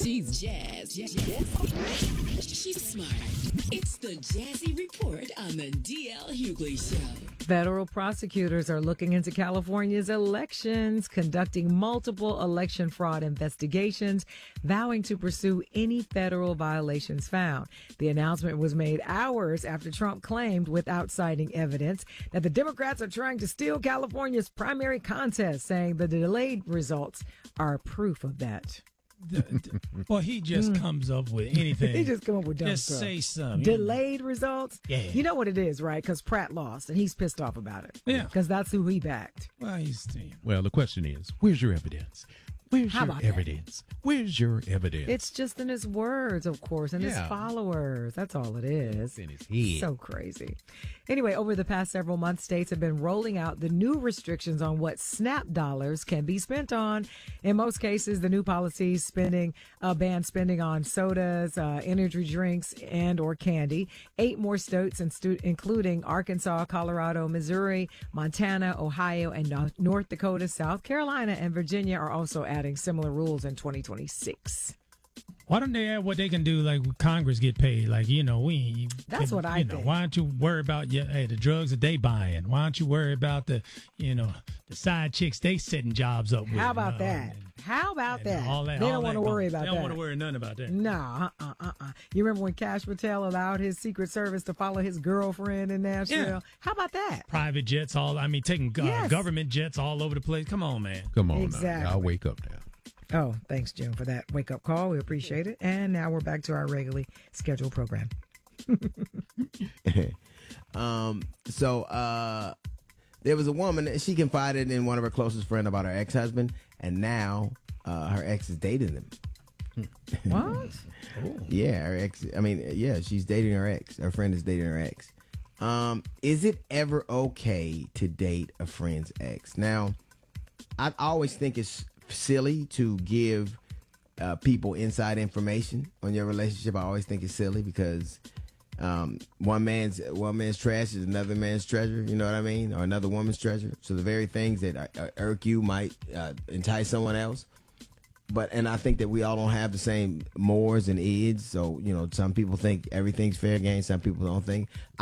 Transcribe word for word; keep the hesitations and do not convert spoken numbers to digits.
She's Jazz. Jazz. She's smart. It's the Jazzy Report on the D L Hughley Show. Federal prosecutors are looking into California's elections, conducting multiple election fraud investigations, vowing to pursue any federal violations found. The announcement was made hours after Trump claimed, without citing evidence, that the Democrats are trying to steal California's primary contest, saying the delayed results are proof of that. Well, he just mm. comes up with anything. He just come up with dumb just stuff. say something. Delayed results? Yeah. You know what it is, right? Because Pratt lost, and he's pissed off about it. Yeah. Because that's who he backed. Well, he's... Well, the question is, where's your evidence? Where's How your about evidence? That? Where's your evidence? It's just in his words, of course, and yeah. his followers. That's all it is. It's in his head. So crazy. Anyway, over the past several months, states have been rolling out the new restrictions on what SNAP dollars can be spent on. In most cases, the new policies spending uh, ban spending on sodas, uh, energy drinks, and or candy. Eight more states, including Arkansas, Colorado, Missouri, Montana, Ohio, and North Dakota, South Carolina, and Virginia, are also adding similar rules in twenty twenty-six. Why don't they add what they can do, like Congress get paid? Like, you know, we. That's can, what I you think. Know, why don't you worry about yeah, hey, the drugs that they buying? Why don't you worry about the, you know, the side chicks they setting jobs up with? How about you know, that? and, How about and that? all that? They all don't want to that worry goes. about that. They don't want to worry nothing about that. No, uh-uh, uh-uh. You remember when Cash Patel allowed his Secret Service to follow his girlfriend in Nashville? Yeah. How about that? Private jets, all I mean, taking uh, Yes. government jets all over the place. Come on, man. Come on Exactly. now. I'll wake up now. Oh, thanks, Jim, for that wake-up call. We appreciate it. And now we're back to our regularly scheduled program. um. So, uh, there was a woman, she confided in one of her closest friends about her ex-husband, and now uh, her ex is dating him. What? Yeah, her ex. I mean, yeah, she's dating her ex. Her friend is dating her ex. Um, is it ever okay to date a friend's ex? Now, I always think it's silly to give uh, people inside information on your relationship. I always think it's silly because um, one man's one man's trash is another man's treasure. You know what I mean? Or another woman's treasure. So the very things that uh, irk you might uh, entice someone else. But and I think that we all don't have the same mores and ids. So you know, some people think everything's fair game. Some people don't think.